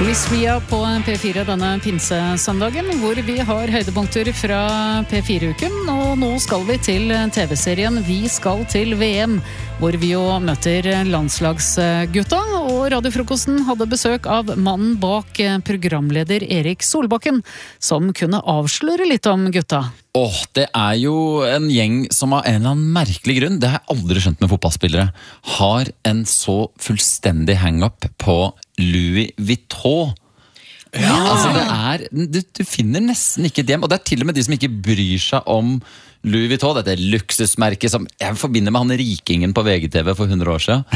Luis Via på P4 denne pinsesøndagen, hvor vi har høydepunkter fra P4-uken, og nå skal vi til TV-serien Vi skal til VM, hvor vi jo møter landslagsgutta, og radiofrokosten hadde besøk av mannen bak programleder Erik Solbakken, som kunne avsløre litt om gutta. Det er jo en gjeng som av en eller annen merkelig grunn, det har jeg aldri skjønt med fotballspillere, har en så fullstendig hang-up på Louis Vuitton. Ja. Altså du finner nesten ikke et hjem, og det er til og med de som ikke bryr seg om Louis Vuitton, dette luksusmerket som jeg forbinder med han rikingen på VGTV for 100 år siden.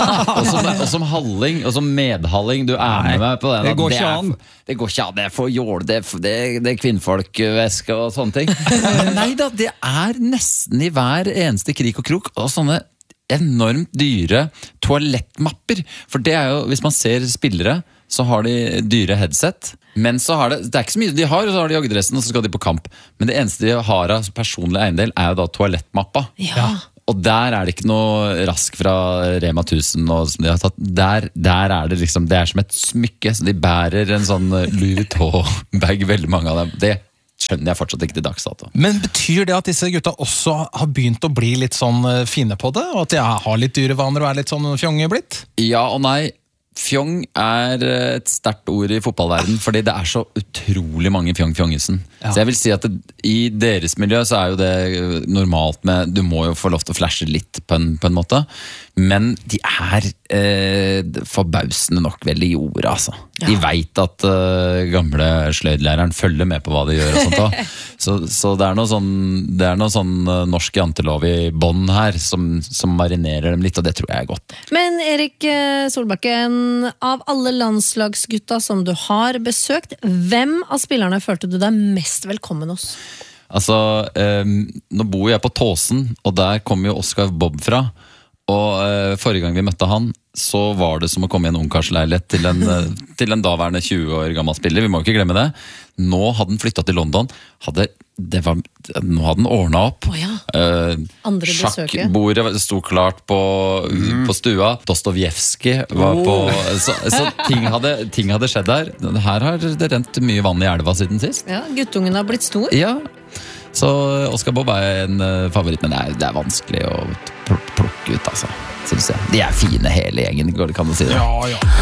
Og som halling, og som medhalling, du er med meg på den. Det går ikke an. Det går ikke an, det er for jål, det er kvinnfolkveske og sånne ting. Neida, det er nesten i hver eneste krik og krok, og sånne enormt dyre toalettmapper. For det er jo, hvis man ser spillere, så har de dyre headset. Men så har det er ikke så mye de har, og så har de joggedressen, og så skal de på kamp. Men det eneste de har av personlig eiendel er jo da toalettmappa. Ja. Og der er det ikke noe rask fra Rema 1000 og som de har tatt. Der er det liksom, det er som et smykke, så de bærer en sånn Louis Vuitton-bag, veldig mange av dem. Det skjønner jeg fortsatt ikke til dagsdato. Men betyr det at disse gutta også har begynt å bli litt sånn fine på det? Og at de har litt dyre vaner og er litt sånn fjonge blitt? Ja og nei. Fjong er et sterkt ord i fotballverden, fordi det er så utrolig mange fjongesen. Ja. Så jeg vil si at i deres miljø så er jo det normalt med, du må jo få lov til å flashe litt på en måte, men de er forbausende nok veldig i ordet, altså. Ja. De vet at gamle sløydlæreren følger med på hva de gjør og sånt da. Så det er noe sånn norsk jantelov i bånd her som marinerer dem litt, og det tror jeg er godt. Men Erik Solbakken, av alle landslagsgutta som du har besøkt, hvem av spillerne følte du deg mest velkommen hos? Altså, nå bor jeg på Tåsen, og der kommer jo Oscar Bob fra. Og forrige gang vi møtte han, så var det som å komme i en ungkarsleilighet til en daværende 20 år gammel spiller. Vi må ikke glemme det. Nå hadde han flyttet til London. Nå hadde han ordnet opp. Sjakkbordet sto klart på stua. Dostojevskij var på så ting hadde skjedd der. Her har det rent mye vann i elva siden sist. Ja, guttungen har blitt stor. Ja, så Oscar Bob er en favoritt, men det er vanskelig å plukke ut, altså, synes jeg. De er fine hele gjengen, kan du si det? Ja.